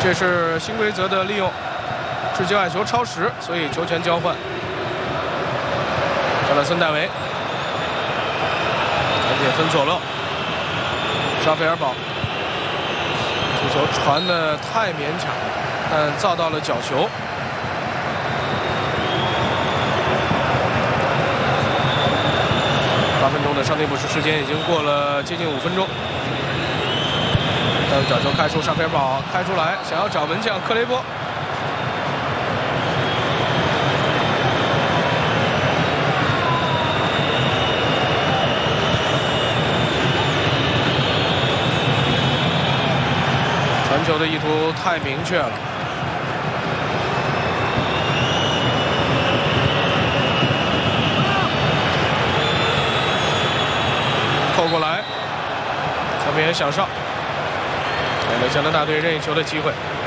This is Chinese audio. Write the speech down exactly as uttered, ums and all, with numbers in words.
这是新规则的利用，至交爱球超时，所以球权交换。加纳森戴维，赶紧分左路，沙菲尔堡，这球传的太勉强，但造到了角球。八分钟的伤停补时时间已经过了接近五分钟。但角球开出，沙菲尔堡开出来，想要找门将克雷波。传球的意图太明确了。扣过来，侧边想上，给了加拿大队任意球的机会。